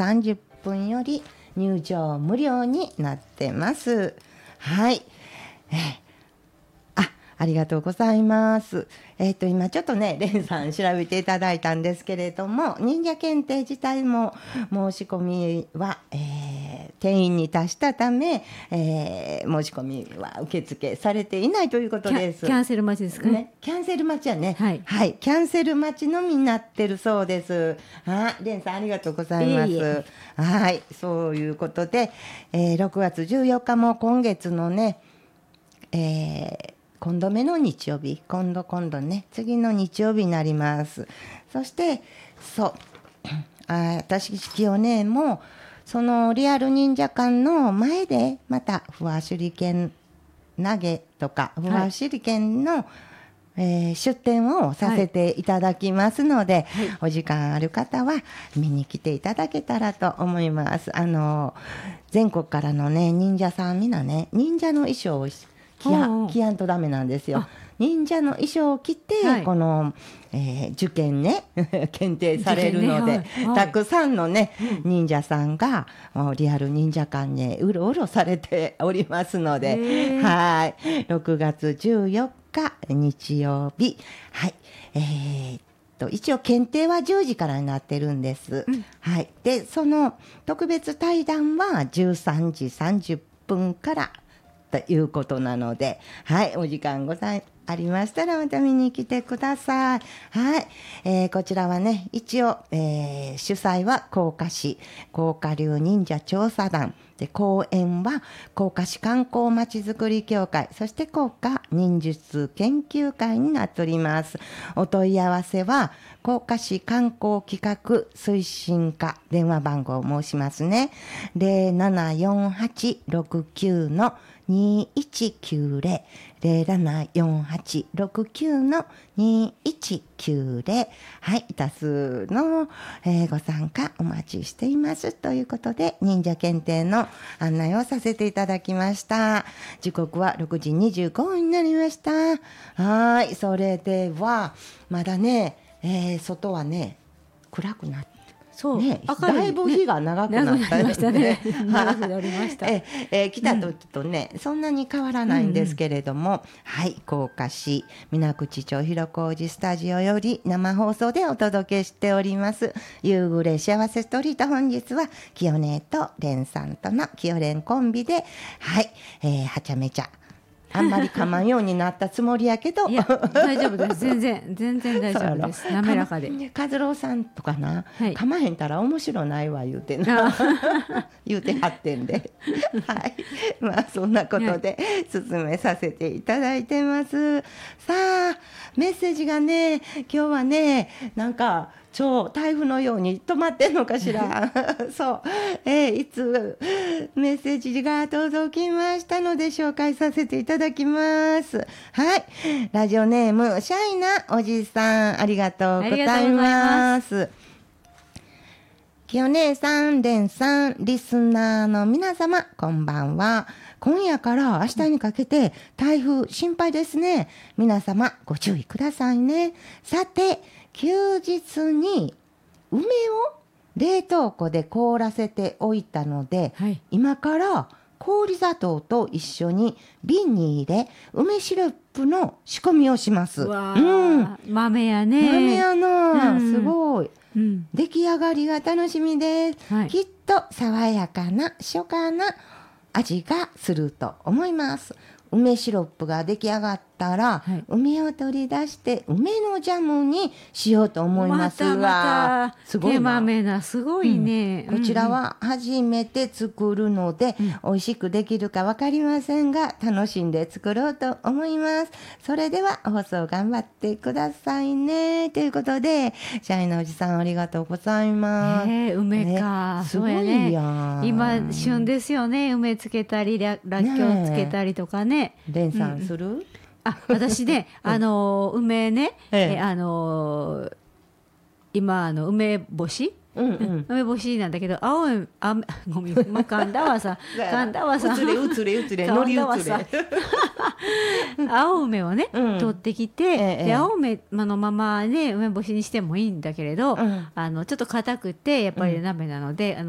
30分より入場無料になってます。はい、ありがとうございます。今ちょっとね、レンさん調べていただいたんですけれども、忍者検定自体も申し込みは、定員に達したため、申し込みは受付されていないということです。 キャンセル待ちですかね。 キャンセル待ちはね、 はい、 はい、キャンセル待ちのみになってるそうです。レンさんありがとうございます。はい、そういうことで、6月14日も今月のね、今度目の日曜日、今度ね、次の日曜日になります。そして私清音もそのリアル忍者館の前でまた不破手裏剣投げとか不破手裏剣の、出展をさせていただきますので、お時間ある方は見に来ていただけたらと思います。全国からのね忍者さんみんなね忍者の衣装を着やんとダメなんですよ。忍者の衣装を着て、この、受験ね検定されるので、たくさんのね、忍者さんがリアル忍者館にうろうろされておりますので、6月14日日曜日、一応検定は10時からになってるんです。でその特別対談は13時30分からということなので、お時間ありましたらまた見に来てください。こちらはね一応、主催は甲賀市甲賀流忍者調査団で、講演は甲賀市観光まちづくり協会、そして甲賀忍術研究会になっております。お問い合わせは甲賀市観光企画推進課電話番号を申しますね。074869-2190 074869-2190、多数の、ご参加お待ちしていますということで、忍者検定の案内をさせていただきました。時刻は6時25分になりました。それではまだね、外はね暗くなってだいぶ日が長くなったましたね。長くなりました。 来た時とね、そんなに変わらないんですけれども、甲賀市水口町広小路スタジオより生放送でお届けしております夕暮れ幸せストリート。本日は清音とレンさんとの清レンコンビではちゃめちゃあんまり噛まんようになったつもりやけど、 いや大丈夫です。全然大丈夫です。滑らかで。 和郎さんとかな、噛まへんたら面白ないわ言うてな言うてはってんでそんなことで進めさせていただいてます。さあメッセージがね今日はねなんか超台風のように止まってんのかしらいつメッセージが届きましたので紹介させていただきます。ラジオネームシャイなおじさん、ありがとうございます。清姉さん、レンさん、リスナーの皆様、こんばんは。今夜から明日にかけて台風心配ですね。皆様ご注意くださいね。さて休日に梅を冷凍庫で凍らせておいたので、今から氷砂糖と一緒に瓶に入れ梅シロップの仕込みをします。 豆やね。 豆やな、すごい、出来上がりが楽しみです、きっと爽やかな初夏な味がすると思います。梅シロップが出来上がったら、梅を取り出して梅のジャムにしようと思いますが、 すごいな。手豆な、すごいね、 こちらは初めて作るので、美味しくできるか分かりませんが楽しんで作ろうと思います。それでは放送頑張ってくださいねということで、シャイなおじさんありがとうございます。 梅か、 すごいやん、 今旬ですよね。梅つけたりらっきょうつけたりとかね。 レンさんする？ 私ね、梅ね、今梅干し、梅干しなんだけど、ごめん、噛んだわさうつれ乗り移れ青梅をね、取ってきて、で青梅のままね梅干しにしてもいいんだけれど、ちょっと硬くてやっぱり鍋なので、